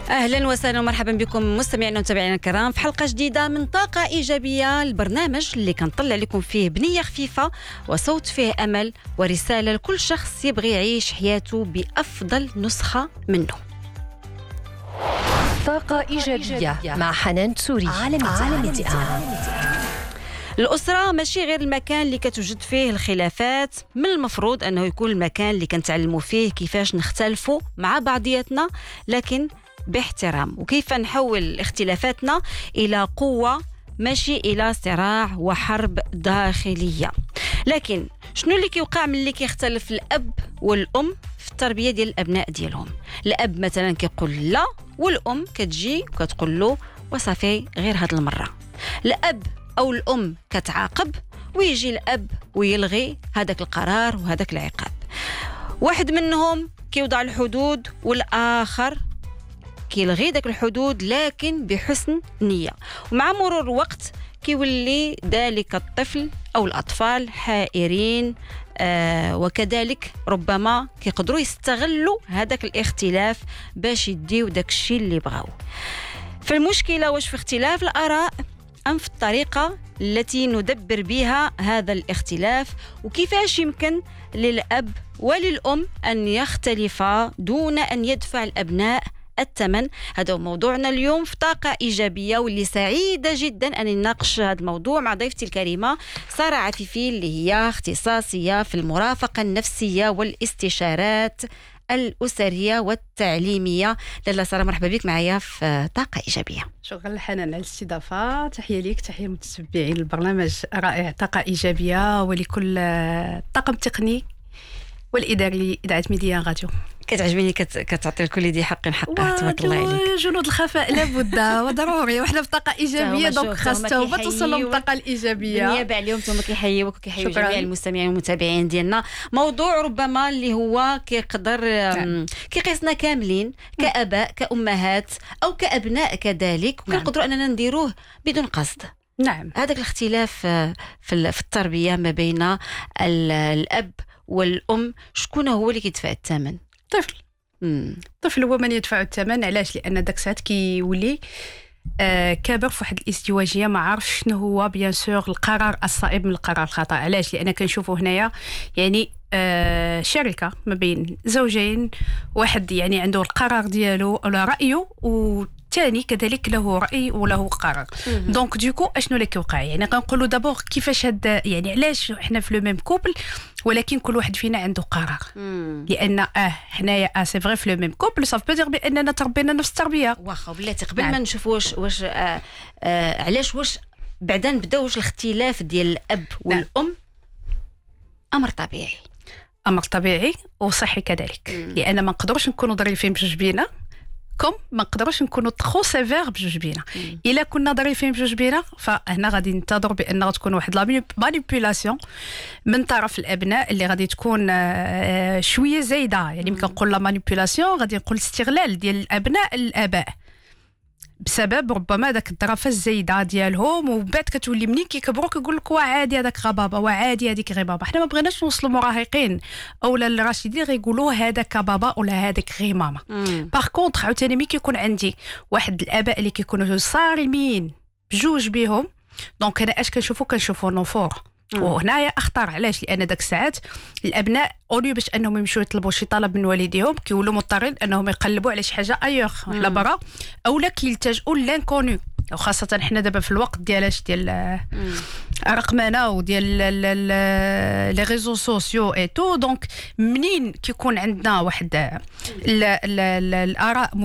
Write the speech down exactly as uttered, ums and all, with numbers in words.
أهلا وسهلا ومرحبا بكم مستمعينا ومتابعينا الكرام في حلقة جديدة من طاقة إيجابية، البرنامج اللي كنطلع لكم فيه بنية خفيفة وصوت فيه أمل ورسالة لكل شخص يبغي يعيش حياته بأفضل نسخة منه. طاقة إيجابية مع حنان تسوري على ميديا. الأسرة ماشي غير المكان اللي كتوجد فيه الخلافات، من المفروض أنه يكون المكان اللي كنتعلموا فيه كيفاش نختلفوا مع بعضياتنا لكن باحترام، وكيف نحول اختلافاتنا إلى قوة ماشي إلى صراع وحرب داخلية. لكن شنو اللي كيوقع ملي كيختلف الأب والأم في التربية ديال الأبناء ديالهم؟ الأب مثلا كيقول لا والأم كتجي وكتقول له وصافي غير هاد المرة. الأب أو الأم كتعاقب ويجي الأب ويلغي هذاك القرار وهذاك العقاب. واحد منهم كيوضع الحدود والآخر كيلغي داك الحدود لكن بحسن نية، ومع مرور الوقت كيولي ذلك الطفل أو الأطفال حائرين، آه وكذلك ربما كيقدروا يستغلوا هذاك الاختلاف باش يديو داك الشيء اللي بغاو. فالمشكلة واش في اختلاف الآراء أم في الطريقة التي ندبر بها هذا الاختلاف، وكيفاش يمكن للأب وللأم أن يختلفا دون أن يدفع الأبناء الثمن؟ هذا هو موضوعنا اليوم في طاقة إيجابية، واللي سعيدة جدا أن نناقش هذا الموضوع مع ضيفتي الكريمة سارة عفيفي، اللي هي اختصاصية في المرافقة النفسية والاستشارات الأسرية والتعليمية. لاله سارة، مرحبا بك معايا في طاقة إيجابية. شكرا حنان على الاستضافة، تحية ليك، تحية متتبعين البرنامج رائع طاقة إيجابية ولكل الطاقم التقني والإداري إذاعة ميديا راديو. كتعجبني كت... كتعطي الكل ذي حق حقه، تبارك الله عليك. جنود الخفاء لابد وضروري، وحنا في طاقه ايجابيه دونك خاصة ما توصل لهم الطاقه الايجابيه. بالنيابه عليهم ثم كيحيوك وكيحيوا جميع المستمعين والمتابعين ديالنا. موضوع ربما اللي هو كيقدر نعم. كيقيسنا كاملين كاباء كامهات او كابناء كذلك، وكنقدروا نعم. اننا نديروه بدون قصد. نعم، هذاك الاختلاف في في التربيه ما بين الاب والام، شكون هو اللي كيدفع الثمن؟ طفل. الطفل هو من يدفع الثمن. علاش؟ لان داك الساعات كيولي آه كابر في واحد الازدواجيه، ما عارفش شنو هو بيان سور القرار الصائب من القرار الخطا. علاش؟ لان كنشوفوا هنايا يعني آه شركه ما بين زوجين، واحد يعني عنده القرار ديالو ولا رايه، و ثاني كذلك له رأي وله قرار. دونك ديكو اشنو اللي كيوقع؟ يعني كنقولوا دابور كيفاش هاد يعني علاش حنا في لو ميم كوبل ولكن كل واحد فينا عنده قرار. مم. لان اه حنايا اه سي فري في لو ميم كوبل صاف بو باننا تربينا نفس التربيه. واخا بلاتي قبل نعم. ما نشوف واش واش آه آه علاش واش بعدا نبداو واش الاختلاف ديال الاب والام نعم. امر طبيعي، امر طبيعي وصحي كذلك. مم. لان ما نقدروش نكونوا ظريفين بجوج بينا كم ما نقدروش نكونوا تخو سيفير بجوج بينا. الا كنا ظريفين بجوج بينا فهنا غادي ننتظر بان غتكون واحد لا مانيبيولاسيون من طرف الابناء اللي غادي تكون شويه زايده. يعني ملي كنقول لا مانيبيولاسيون غادي نقول استغلال ديال الابناء الاباء بسبب ربما داك الظرافه الزايده ديالهم، ومن بعد كتولي منين كيكبروا كيقول لك وعادي هذاك غا بابا وعادي هذيك غير بابا. حنا ما بغيناش نوصلوا مراهقين اولا الراشدين غيقولوا هذاك بابا ولا هذيك غير ماما. باغ كونطخ عاوتاني ملي كيكون عندي واحد الاباء اللي كيكونوا صارمين بجوج بيهم، دونك انا اش كنشوفوا كنشوفوا نفور. وهنايا اخطر. علاش؟ لان داك الساعات الابناء اوليو باش انهم يمشيو يطلبوا شي طلب من والديهم كيولوا مضطرين انهم يقلبوا على شي حاجه ايوغ لا برا، اولا كيلتجؤوا لانكونو. وخاصه حنا دابا في الوقت ديالاش ديال رقمنه وديال لي ريزو سوسيو اي تو. دونك منين كيكون عندنا واحد الاراء